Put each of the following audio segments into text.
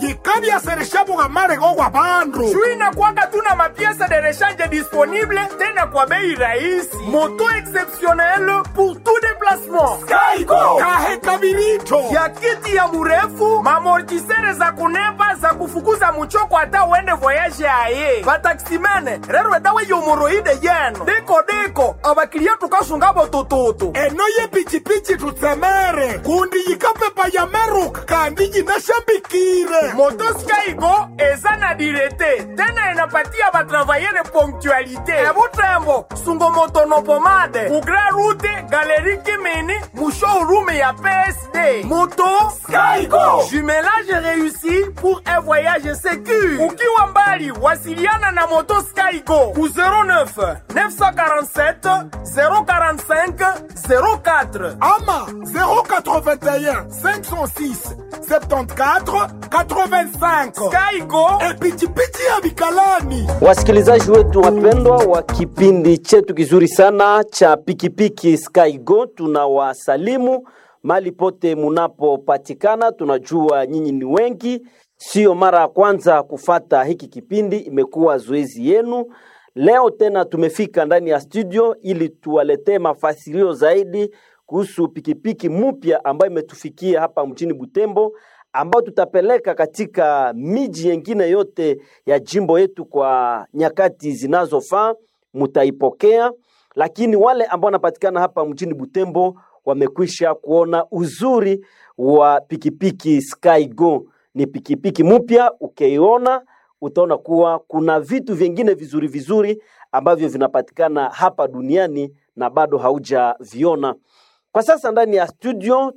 yikabya sereshabu gamare kwa bandu. Shwina kwanga tuna mapiesa de rechange disponible tena kwa bei rahisi. Moto exceptionnel pour tout déplacement. Skygo kahe kabirito ya kiti ya murefu, mamortisere za kunepa za kufukuza muchoko hata uende voyage aye. Bataximene rero edawe yomoroide yeno. Deko abakilia tukasungabo tututu. Eno ye pichipichi tutsemere kundi yikapepa ya meruka kandi yinashambikire. Moto Skygo ezana direte tena enapatia batravaillere ponctualité. Ebutembo sungo moto no pomade ku Grand Route Galerie Kimini mu showroom ya PSD. Moto Skygo jumelage réussi pour un voyage sécur. Ukiwa mbali wasiliana na Moto Skygo ku 09 947 045 04 ama 081 506 74 85. Skygo pichipichi ya Bikalani. Wasikilizaji wetu wapendwa wa kipindi chetu kizuri sana cha pikipiki Skygo, tunawasalimu mali pote munapopatikana. Tunajua nyinyi ni wengi, sio mara ya kwanza kufata hiki kipindi, imekuwa zoezi yenu. Leo tena tumefika ndani ya studio ili tuwaletee mafasirio zaidi kuhusu pikipiki mpya ambayo imetufikia hapa mjini Butembo, ambao tutapeleka katika miji yengine yote ya jimbo yetu kwa nyakati zinazofaa. Mutaipokea, lakini wale ambao wanapatikana hapa mjini Butembo wamekwisha kuona uzuri wa pikipiki Skygo. Ni pikipiki mpya, ukiiona utaona kuwa kuna vitu vingine vizuri ambavyo vinapatikana hapa duniani na bado haujaviona. Kwa sasa ndani ya studio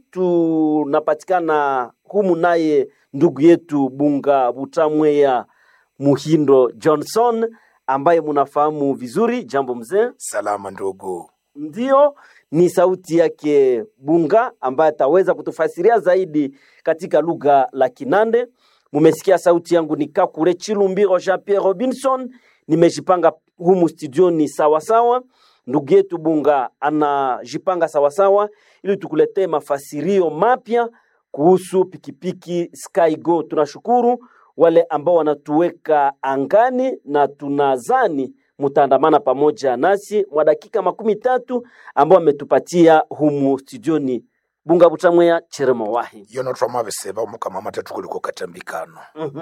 tunapatikana humu naye ndugu yetu Bunga Butamweya Muhindo Johnson, ambaye munafahamu vizuri. Jambo mzee. Salama ndugu. Ndio, ni sauti yake Bunga ambaye ataweza kutufasiria zaidi katika lugha la Kinande. Mumesikia sauti yangu ni Kakure Chilumbiro Jean-Pierre Robinson. Nimejipanga humu studioni sawasawa. Ndugu yetu Bunga anajipanga sawasawa ili tukuletee mafasirio mapya kuhusu pikipiki Skygo. Tunashukuru wale ambao wanatuweka angani na tunazani mutaandamana pamoja nasi mwa dakika 30 ambao ametupatia humu studioni. Bunga Butamweya Cheremo wahi yono twamabeseba omukama matatu kuliko katambikano.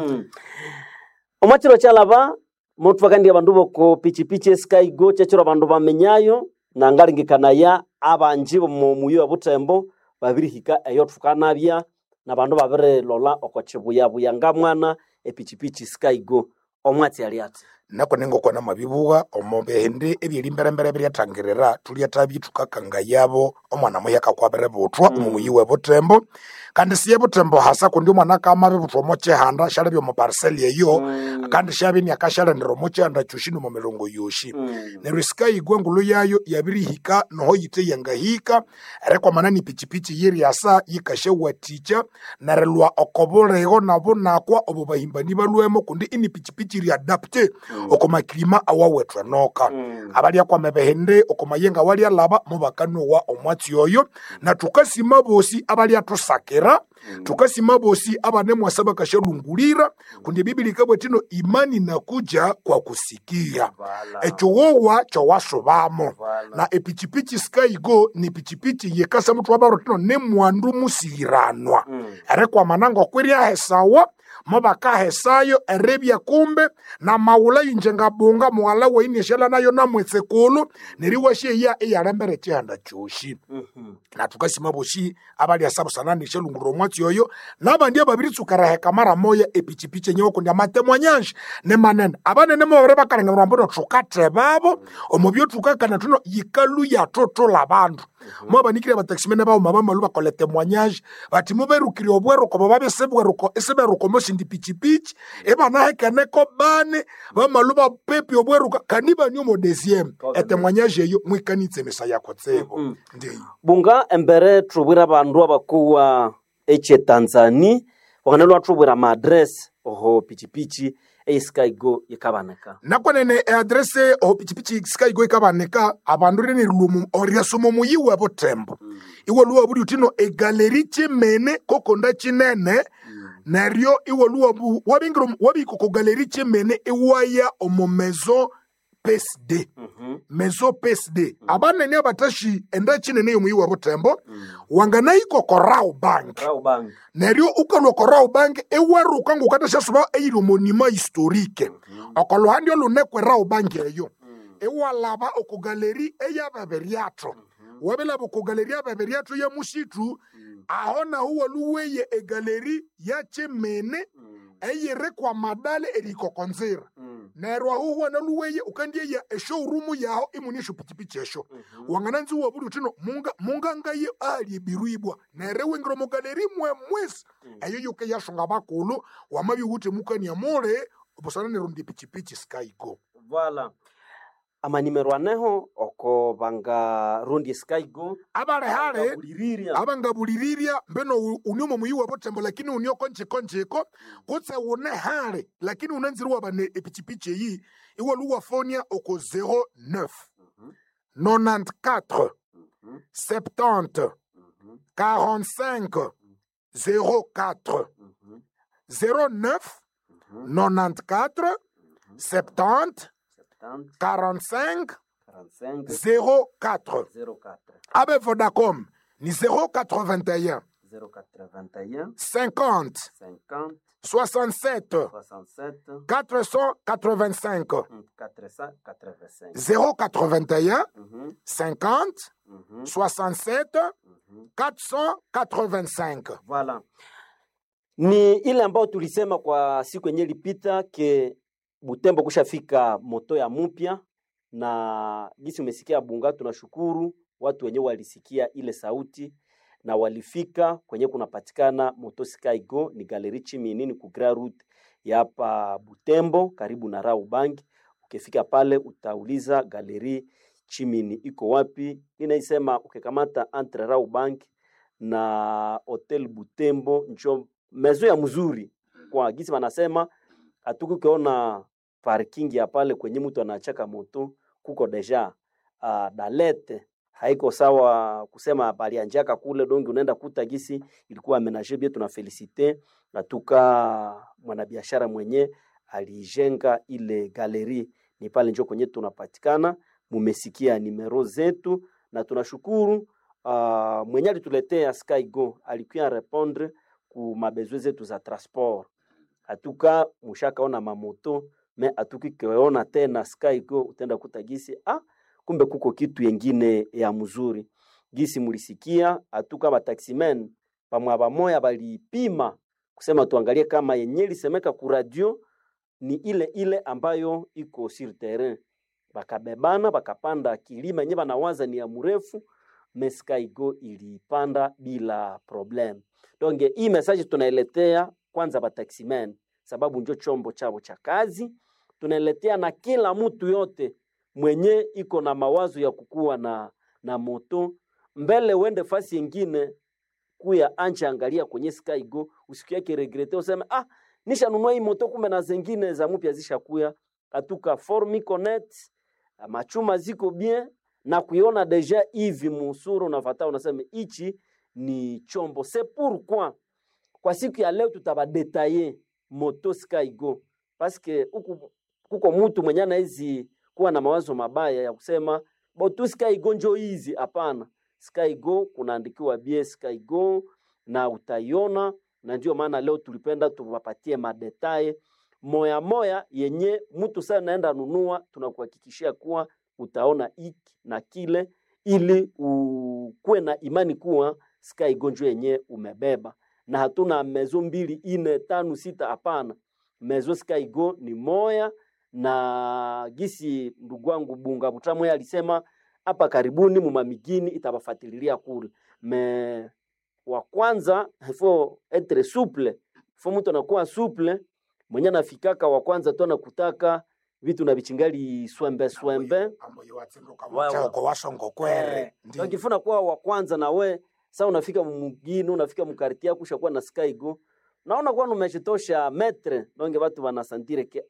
Omachiro chalaba motu wakandi abandu boko pichipichi Skygo chechero abandu bamenyayo na ngaringikana ya abanjibo muyo Butembo babiri hika eyotfukanabya na bandu babere lola okochibuya buyanga mwana epichipichi Skygo omwati aliati nako nengo kwa na mabibuga omobehende ebyelimbere byatangirira tuliatabi tukakanga yabo omwana muhyaka kwabere botwa umuyiwe Butembo kandi siye Butembo hasa kundi omwana kamabe butwa moche handa shale byo mu parcel yeyo kandi shabe ni akashale ndiro moche handa chushino mu mirongo yoshi ne Skygo ngulu yayo yabiri hika noho yite yanga hika rekwa manani pichipichi yiri asa yikashe waticha narelwa okobole go nabo nakwa obubahimbani balwemo kundi ini pichipichi ri adapte okoma klima awawetwa noka abali akwa mebehende okoma yenga wali alaba mubakano wa omwati yoyo na tukasima bosi abali atusakira tukasima bosi abane mwasaba kashelungulira kundi Biblia kabwetino imani na kuja kwa kusikia echowowa chowasobamo na epichipichi Skygo ni pichipichi yekasa mtu wabarotino ne mwandu musiranwa erekwa manango kwiria hesawa mabaka hesayo erebya kumbe na maula injenga bunga mwala wa ineshela nayo na mwetsekolo neriwashe ya eyarembere chanda chushi na tukasima boshi abali asabu sanani shelunguro mwati yoyo nabandi ababiri tsukaraheka mara moya epichipiche nyoko ndi amatemwanyanshi ne manene abane ne mobere bakarenga mrambodo tukate babo omobyo tukakana tuno yikalu ya toto labandu mwaba nikire bataximene bawo mabama luba kolete moignage bati muberukire obwero ko babe sebweruko eseberuko moshindi pichipichi ebana hekeneko bane bamaluba pepi obwero kaniba nyo mo deuxième etemwanyage yo mwikanitse mesa yako tsebo ndi Bunga embere trubira bandu abakuwa eche Tanzania wakanelwa trubira ma address oho pichipichi Skygo yakabaneka nakonene adresse oho pichipichi Skygo yakabaneka abandu rene lumu oriasumo muyiwe Butembo iwo luwa buri utino egalerie chimene kokonda chinene neryo iwoluwa wabingiro wabikoko galeri chemene iwaya omo maison PSD. Maison PSD. Abanene abatashi enda chinene yo muyiwa Butembo. Wangana iko korao bank. Neryo ukalwa korao bank ewaru kangu katasha suba eyiro monima historique. Okolo handio lunekwe rao bank eyo. Ewalaba okogaleri eya baberiato. Wabela bokogaleri ya baberiato ya mushitu. Ahona huwa luweye egaleri ya chemene eyere kwa madale eriko konzera. Nerwa huwa na luweye ukandie ya showroom yao imunisho pichipichi esho. Wangananzi huwa budi utino munga ngaye ali biruibwa. Nerewe ngro mogaleri mwes. Ayo yuke ya shonga bakulu wamabi hute muka ni amore obosana nerundi pichipichi Skygo. Voilà. Ama nimero aneho oko banga rundi Skygo abare hare abanga buliriria mbeno unyomo muyiwa Butembo lakini unyo koncheko kutse une hare lakini unanziruwa bane epichipichi yi iwa luwa fonia oko 09 94 70 45 04 09 94 70 45 04. Abe Vodacom ni 081 50 67 485 081 50 67 485. Voilà. Ni ile ambao tulisema kwa siku yenye ilipita ke Butembo kushafika moto ya mpya, na gisi umesikia Bunga, tunashukuru watu wenye walisikia ile sauti na walifika kwenye kunapatikana moto Skygo. Ni galeri chimini ku Grand Route ya hapa Butembo karibu na Rau Bank. Ukifika pale utauliza galeri chimini iko wapi. Ninaisema ukikamata entre Rau Bank na Hotel Butembo njo mezo ya mzuri kwa gisi wanasema. Hatukukiona parking ya pale kwenye mtu anachaka moto kuko deja dalete haiko sawa kusema bali anjaka kule dongi unaenda kuta gisi ilikuwa amenaje bia. Tuna felicite na tuka mwanabiashara mwenye alijenga ile galeri ni pale njoo kwenye tunapatikana. Mumesikia nimero zetu na tunashukuru mwenye alituletea Skygo alikuwa répondre ku mabezwe zetu za transport. Atuka mushaka ona mamoto me atuki keona tena Skygo utenda kutagisi kumbe kuko kitu yengine ya mzuri gisi mulisikia. Atuka ba taximen pamwa bamoya balipima kusema tuangalie kama yenye lisemeka ku radio ni ile ambayo iko sur terrain. Bakabebana bakapanda kilima yenye banawaza ni ya mrefu, me Skygo ilipanda bila problem. Donc hii message tunailetea kwanza ba taximen sababu ndio chombo chao cha kazi. Tunaletea na kila mtu yote mwenye iko na mawazo ya kukua na moto mbele uende fasi nyingine kuya anja angalia kwenye Skygo usikie kiregrete useme nisha nunua hii moto kumbe na zingine za mpya zishakuya. Atuka Formi Connect machuma ziko bien na kuiona deja hivi musuru unafata unasema ichi ni chombo. C'est pourquoi kwa siku ya leo tutabadetailler moto Skygo parce que kuko mtu mwenye anaizi kuwa na mawazo mabaya ya kusema botu Skygo njo hizi. Hapana, Skygo kunaandikiwa bie Skygo na utaiona, na ndio maana leo tulipenda tuwapatie madetail moya yenye mtu sana naenda nunua. Tunakuhakikishia kuwa utaona hiki na kile ili ukuwe na imani kuwa Skygo njo yenye umebeba. Na hatuna mezo 2, 4, 5, 6 hapana. Mezo Skygo ni moya, na gisi ndugu wangu Bunga Butamwe alisema hapa karibuni mumamigini itabafatililia kule. Me wa kwanza ifo etre souple. Ifo mtu anakuwa souple, mwenye nafikaka wa kwanza tu anakutaka vitu na bichingali swembe amoyo watsinduka mchako washongo kwere. Ndio kifuna kwa wa kwanza na we sasa unafika mugini unafika mkartia kushakuwa na Skygo. Naona kwa numejitosha metre donge watu wanasantire ke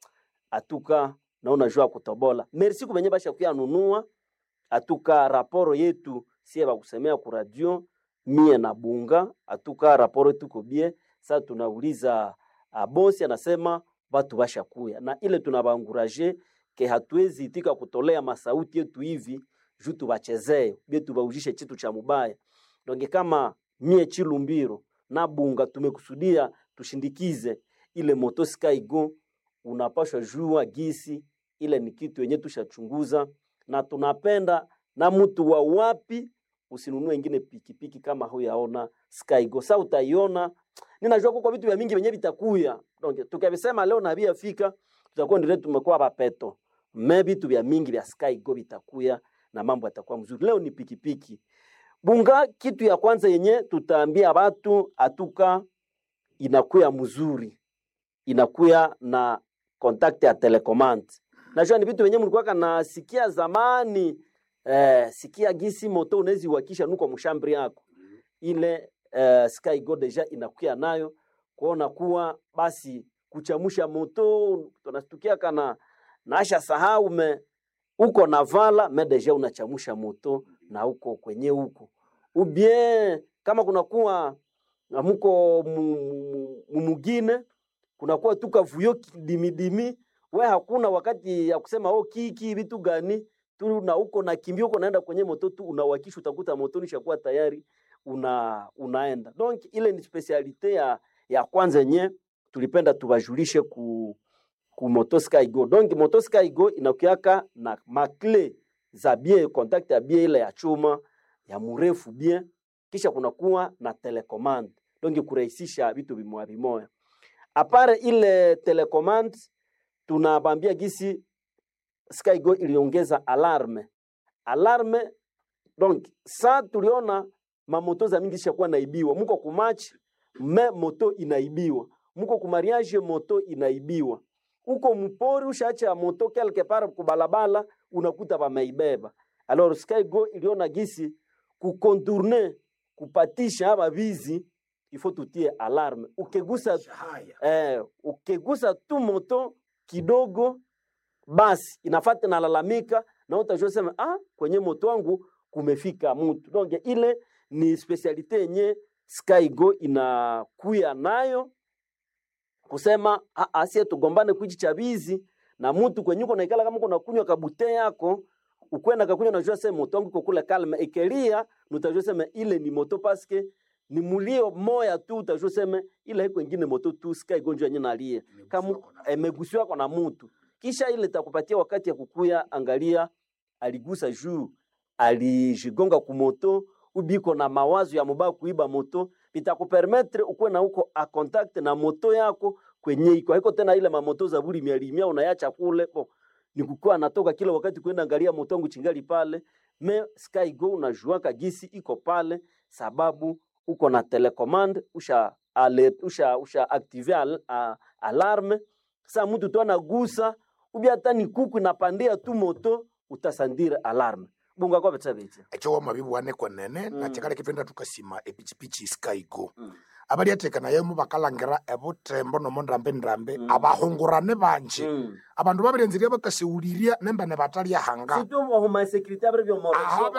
atuka naona jua kutobola. Merci kubenye basha kuya nunua. Atuka raporo yetu sie ba kusemea ku radio mie na Bunga. Atuka raporo yetu ko bie Sasa tunauliza bosi anasema watu washakuya, na ile tunabanguraje ke hatuwezi itika kutolea masauti yetu hivi juu tubachezee bie tubaujishe chitu cha mubaya. Donge kama mie Chilumbiro na Bunga tumekusudia tushindikize ile moto Skygo, unapashwa jua gisi ile ni kitu yenye tushachunguza na tunapenda, na mtu wa wapi usinunue ingine pikipiki kama huyaona Skygo. Sasa utaiona, ninajua kwa vitu vya mingi venye vitakuya. Donc tukabisema leo na bia fika tutakuwa ndio tumekuwa bapeto. Maybe vitu vya mingi vya Skygo vitakuya na mambo yatakuwa mzuri. Leo ni pikipiki. Bunga, kitu ya kwanza yenye tutaambia watu atuka inakuya mzuri. Inakuya na contact ya telecommand. Najua ni vitu venye mlikuwa na sikia zamani, sikia gisi moto unaweza wakisha nuko mshambri yako. Ile Skygo deja inakuya nayo kuona kuwa basi kuchamusha moto tunastukia kana naasha sahau uko navala deja unachamusha moto na uko kwenye huko. Ubien kama kuna kuwa muko mumugine kuna kuwa tuka vuyo dimidimi, we hakuna wakati ya kusema kiki vitu gani tu, na uko na kimbio uko naenda kwenye moto tu unawakisha, utakuta moto nishakuwa tayari unaenda. Donc ile ni specialite ya kwanza yenye tulipenda tubajulishe ku moto Skygo. Donc moto Skygo inakuaka na makle za bien, contact ya bien ile ya chuma ya mrefu bien, kisha kuna kuwa na telecommand. Donc kurahisisha vitu vimoja. Apare ile telecommand tunabambia gisi Skygo iliongeza alarme. Donc sa tuliona mamoto za mingi zishakuwa naibiwa. Muko kumatch moto inaibiwa. Muko kumariage moto inaibiwa. Uko mpori ushaacha moto quelque part kubalabala unakuta bameibeba. Alors Skygo iliona gisi kucontourner kupatisha haba bizi, il faut tutie alarme. Ukigusa tu moto kidogo basi inafuata na lalamika na utajua sema kwenye moto wangu kumefika mtu. Donc ile ni specialite yenye Skygo inakuya nayo kusema asie tugombane kuichi chabizi na mtu kwenye uko naikala kama uko nakunywa kabute yako ukwenda kakunywa najua sema moto wangu kule kalma ekelia, utajua sema ile ni moto paske ni mulio moya tu, utajua sema ile iko nyingine moto tu Skygo ndio yenye nalie kama emegusiwa kwa na mtu. Kisha ile takupatia wakati ya kukuya, angalia aligusa juu, alijigonga kumoto, ubiko na mawazo ya mubaya kuiba moto, bitakupermettre ukwe na uko a contact na moto yako kwenye iko. Haiko tena ile mamoto za buri mialimia unayacha kule. Nikukua natoka kila wakati kwenda angalia moto wangu chingali pale. Me Skygo unajua kagisi iko pale sababu uko na telecommand, usha active alarme. Sasa mtu tu anagusa ubi hata ni kuku inapandia tu moto utasandira alarme. Bunga kwa betabete echo mabibu wane kwa nene na chakale kipenda tukasima epichipichi Skygo abali atekana yemu bakalangera ebutembo no ndrambe abahungurane banje abandu babirenziria bakasiuliria nemba ne batali hanga sito mo homa security abrebyo mo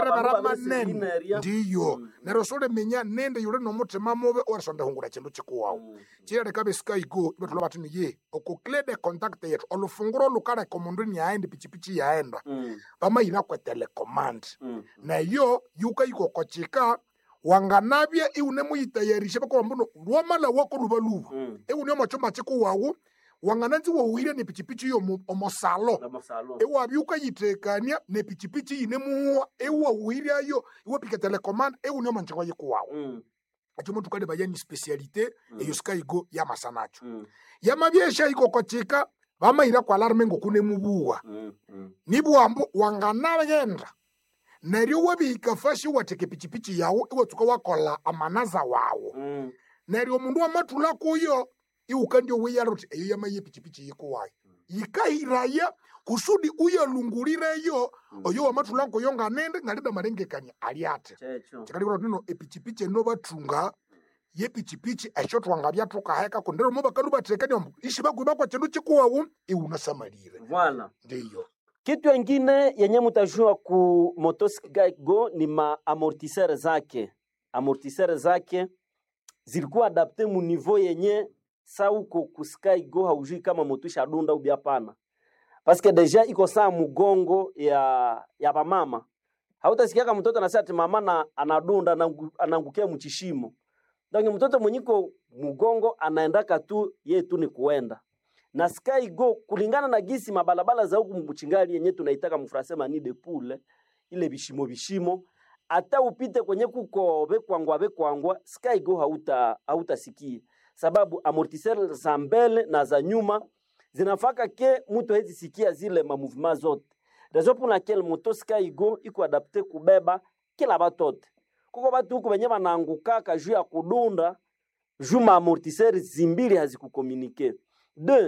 ndiyo nerosole menya nende yule no mutima mobe orsonde hungura chindu chikuwao chire kabe Skygo ibetula batini ye okuklede contact yetu olufunguro lukare komundu ni aende pichipichi yaenda bama ina kwa telecommand na yo yuka iko kochika wanganabye iune muyitayarisha bako mbuno rwamala wako rubaluba iune amachoma chiko wawo wangananzi wo uire ne pichipichi yo omosalo ewa byuka yitekania ne pichipichi ine muwa ewa uire ayo iwo pika telecommand iune amanchiko yiko wawo achomo tukade bayani specialite eyo Skygo ya masanacho ya mabyesha iko kochika bama ira kwa alarme ngokune mubuwa nibuambo wanganabenda neryo wabika fashi wateke pichipichi yawo iwe tuka wakola amanaza wawo neryo mundu amatula kuyo iuka ndio weyaroti eyo yamaye pichipichi yiko wayo yikahiraya kusudi uya lungulire yo oyo amatula ko yonga nende ngalida marengekanya aliate chakali kwa nino epichipichi no batunga ye pichipichi ashotwa ngabya tukaheka kondero mo bakalu batekani ishiba kuba kwa chendu chikuwawo iuna samalire voilà ndiyo. Kitu ingine yenye mutajua ku moto Skygo ni amortisseur zake. Amortisseur zake zilikuwa adapte mu niveau yenye sa uko kuSkygo haujui kama moto ishadunda ubi hapana. Parce que deja iko saa mugongo ya bamama. Hautasikia kama mtoto anasema ati mama na anadunda anangukia mchishimo. Donc mtoto mwenyiko mugongo anaendaka tu yeye tu ni kuenda. Na Skygo kulingana na gisi mabalabala za huku mbuchingali yenye tunaitaka mfrase mani de poule ile bishimo hata upite kwenye kuko bekwangwa Skygo hautasikia sababu amortisseur za mbele na za nyuma zinafaka ke mtu hezi sikia zile ma mouvement zote. Raison pour laquelle moto Skygo iko adapte kubeba kila batote. Kuko batu huko benye banaanguka juu ya kudunda juma amortisseur zimbili hazikukomunike. 2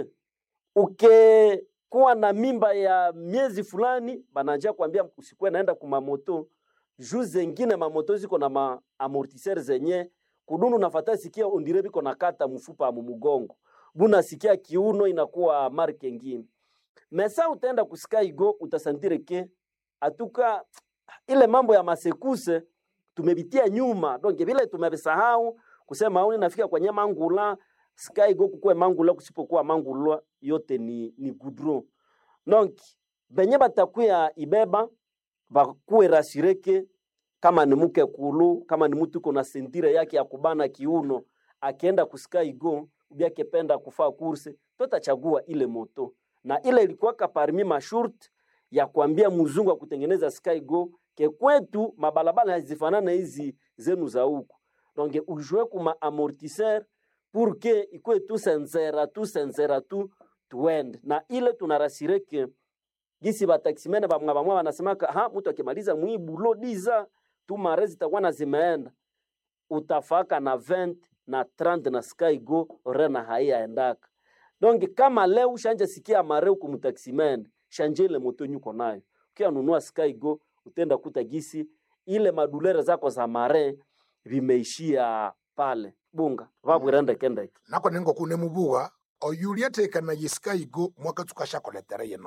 kuwa na mimba ya miezi fulani bananja kuambia usikwe naenda kuma moto juu zengine mamoto ziko na amortisseur zenye kudundu nafata sikia ondire biko nakata mfupa mu mugongo buna sikia kiuno inakuwa marke ngine. Mesa utaenda kuSkygo utasantire ke atuka ile mambo ya masekuse tumebitia nyuma donc vile tumebisahau kusema au nafika kwenye mangula Skygo kukue mangula kusipokuwa mangula yote ni goudron. Donc benye batakuya ibeba bakuwe rasireke kama ni mke kulu kama ni mtu kuna sentire yake ya kubana kiuno akienda kuSkygo ubiake penda kufaa kurse tutachagua ile moto. Na ile ilikuwa parmi mashurt ya kuambia mzungu kutengeneza Skygo ke kwetu mabalabala hazifanana hizi zenu za huko. Donc ujue kuma amortisseur pour que ikwe tu senzera tu tuende. Na ile tunarasire ke gisi ba taximene ba mwabamwa wanasemaka mtu akimaliza mwibulo diza tu marezi takuwa na zimeenda utafaka na 20 na 30 na Skygo rena haya endaka. Donc kama leo shanje sikia mareu kumtaximene shanje ile moto nyuko nayo kia nunua Skygo utenda kuta gisi ile madulere zako za mare vimeishia pale bunga babu renda kenda nako ningo kune mubuga oyulia teka na Skygo mwaka tukashakoletera yeno